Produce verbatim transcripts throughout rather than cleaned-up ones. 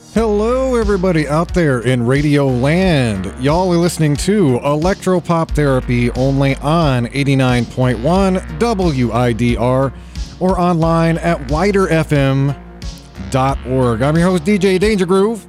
Hello, everybody out there in Radio Land. Y'all are listening to Electropop Therapy only on eighty-nine point one W I D R or online at wider f m dot org. I'm your host, D J Danger Groove.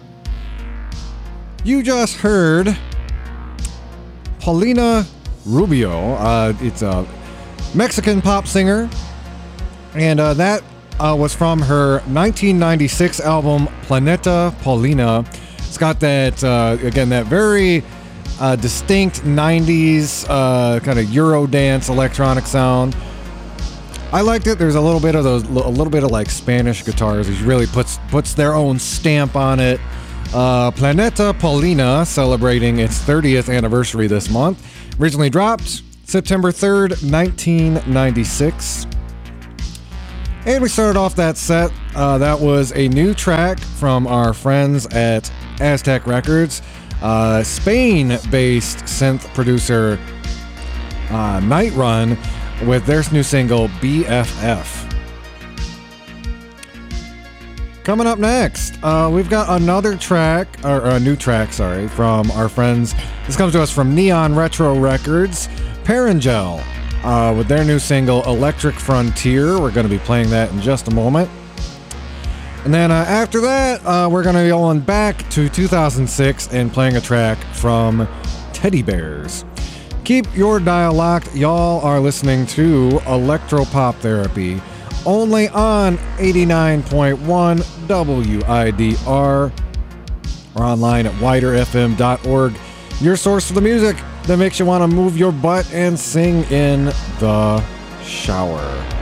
You just heard Paulina Rubio. Uh, it's a Mexican pop singer, and uh, that Uh, was from her nineteen ninety-six album Planeta Paulina. It's got that, uh, again, that very uh, distinct nineties uh, kind of Eurodance electronic sound. I liked it. There's a little bit of those, a little bit of like Spanish guitars. It really puts puts their own stamp on it. Uh, Planeta Paulina celebrating its thirtieth anniversary this month. Originally dropped September third, nineteen ninety-six. And we started off that set. Uh, that was a new track from our friends at Aztec Records. Uh, Spain-based synth producer uh, Night Run with their new single, B F F. Coming up next, uh, we've got another track, or a new track, sorry, from our friends. This comes to us from Neon Retro Records, Parangel. Uh, with their new single, Electric Frontier. We're going to be playing that in just a moment. And then uh, after that, uh, we're going to be going back to two thousand six and playing a track from Teddy Bears. Keep your dial locked. Y'all are listening to Electropop Therapy, only on eighty-nine point one W I D R or online at wider f m dot org. Your source for the music that makes you want to move your butt and sing in the shower.